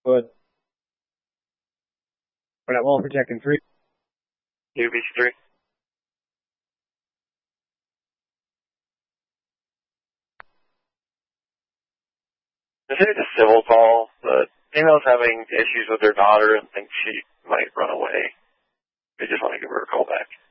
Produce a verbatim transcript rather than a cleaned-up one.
Wood. What at wall projecting three. U B C three. This is a civil call. The female's having issues with her daughter and thinks she might run away. They just want to give her a call back.